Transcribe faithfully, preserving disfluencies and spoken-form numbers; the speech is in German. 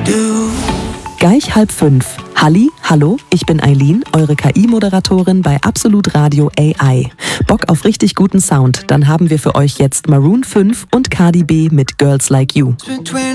Gleich halb fünf. Halli, hallo, ich bin Eileen, eure K I-Moderatorin bei Absolut Radio A I. Bock auf richtig guten Sound? Dann haben wir für euch jetzt Maroon fünf und Cardi B mit Girls Like You.